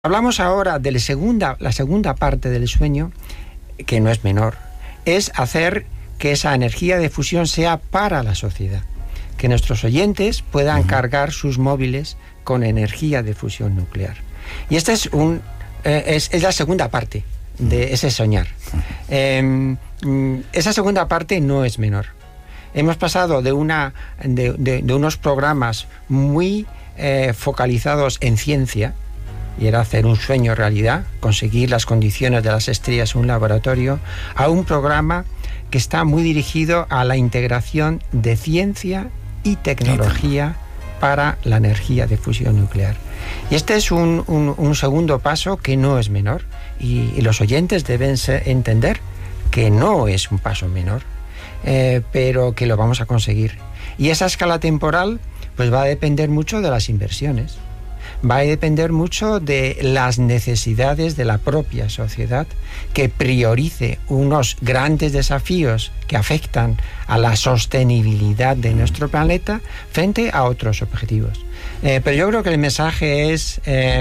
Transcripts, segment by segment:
Hablamos ahora de la segunda parte del sueño, que no es menor, es hacer que esa energía de fusión sea para la sociedad, que nuestros oyentes puedan cargar sus móviles con energía de fusión nuclear. Y esta es la segunda parte de ese soñar. Esa segunda parte no es menor. Hemos pasado de unos programas muy focalizados en ciencia, y era hacer un sueño realidad, conseguir las condiciones de las estrellas en un laboratorio, a un programa que está muy dirigido a la integración de ciencia y tecnología para la energía de fusión nuclear. Y este es un segundo paso que no es menor, y los oyentes deben entender que no es un paso menor, pero que lo vamos a conseguir. Y esa escala temporal pues va a depender mucho de las inversiones. Va a depender mucho de las necesidades de la propia sociedad, que priorice unos grandes desafíos que afectan a la sostenibilidad de nuestro planeta frente a otros objetivos. Pero yo creo que el mensaje es,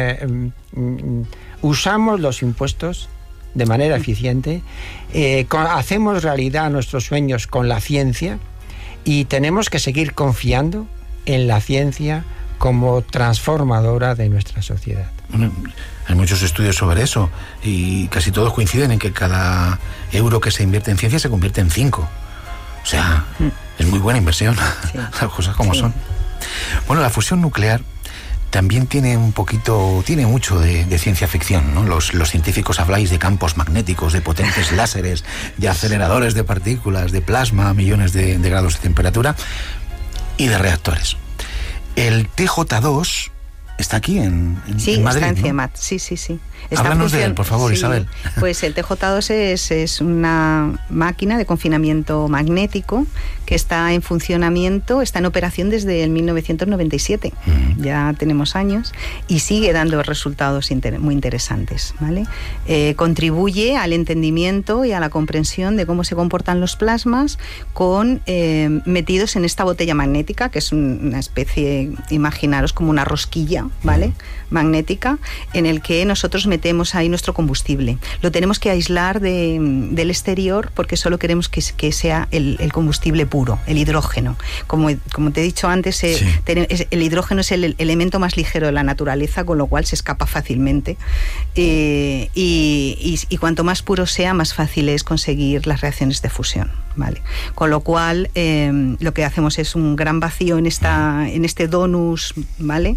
usamos los impuestos de manera eficiente, hacemos realidad nuestros sueños con la ciencia, y tenemos que seguir confiando en la ciencia como transformadora de nuestra sociedad. Bueno, hay muchos estudios sobre eso y casi todos coinciden en que cada euro que se invierte en ciencia se convierte en 5. O sea, es muy buena inversión, sí. Las cosas como son. Bueno, la fusión nuclear también tiene mucho de ciencia ficción, ¿no? Los científicos habláis de campos magnéticos, de potentes láseres, de aceleradores de partículas, de plasma a millones de grados de temperatura y de reactores. El TJ2 está aquí en Madrid, está en ¿no? CIEMAT, sí. Háblanos de él, por favor, sí. Isabel. Pues el TJ2 es una máquina de confinamiento magnético que está en funcionamiento, está en operación desde el 1997. Ya tenemos años y sigue dando resultados muy interesantes, ¿vale? Contribuye al entendimiento y a la comprensión de cómo se comportan los plasmas metidos en esta botella magnética, que es una especie, imaginaros como una rosquilla, ¿vale? Magnética, en el que nosotros metemos ahí nuestro combustible. Lo tenemos que aislar del exterior porque solo queremos que sea el combustible puro, el hidrógeno. Como te he dicho antes, el hidrógeno es el elemento más ligero de la naturaleza, con lo cual se escapa fácilmente. Y cuanto más puro sea, más fácil es conseguir las reacciones de fusión, ¿vale? Con lo cual, lo que hacemos es un gran vacío en este donus, ¿vale?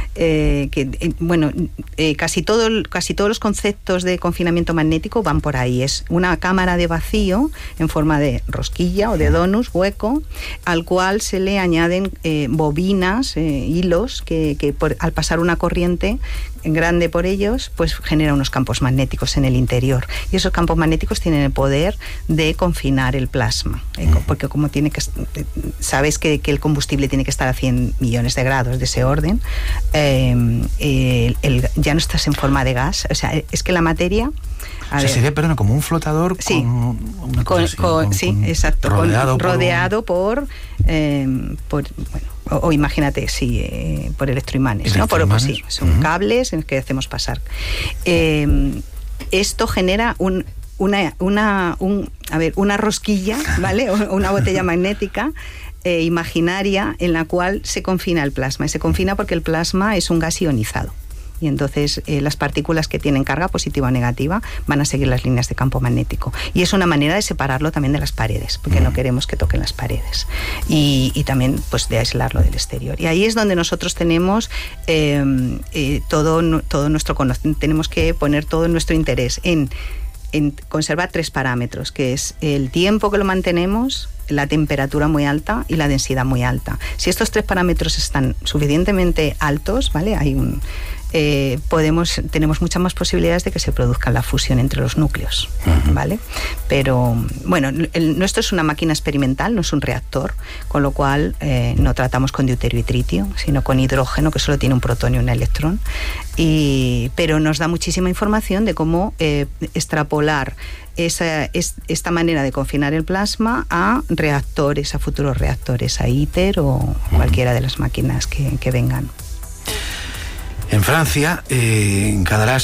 Casi todos los conceptos de confinamiento magnético van por ahí. Es una cámara de vacío en forma de rosquilla o de donus, hueco, al cual se le añaden bobinas, hilos, que al pasar una corriente grande por ellos, pues genera unos campos magnéticos en el interior. Y esos campos magnéticos tienen el poder de confinar el plasma. Porque como sabes que el combustible tiene que estar a 100 millones de grados de ese orden, ya no estás en forma de gas. O sea, es que la materia... sería, como un flotador, sí, exacto, rodeado por o imagínate, por electroimanes, ¿no? Son cables en los que hacemos pasar. Esto genera una rosquilla, ¿vale? Una botella magnética imaginaria en la cual se confina el plasma. Y se confina porque el plasma es un gas ionizado. Y entonces las partículas que tienen carga positiva o negativa van a seguir las líneas de campo magnético. Y es una manera de separarlo también de las paredes, porque no queremos que toquen las paredes. Y también pues de aislarlo del exterior. Y ahí es donde nosotros tenemos todo nuestro conocimiento, tenemos que poner todo nuestro interés en conservar 3 parámetros, que es el tiempo que lo mantenemos, la temperatura muy alta y la densidad muy alta. Si estos 3 parámetros están suficientemente altos, ¿vale? Tenemos muchas más posibilidades de que se produzca la fusión entre los núcleos, ¿vale? Pero bueno, nuestro es una máquina experimental, no es un reactor, con lo cual no tratamos con deuterio y tritio, sino con hidrógeno, que solo tiene un protón y un electrón, pero nos da muchísima información de cómo extrapolar esta manera de confinar el plasma a reactores, a futuros reactores, a ITER o cualquiera de las máquinas que vengan. En Francia, en Cadarache,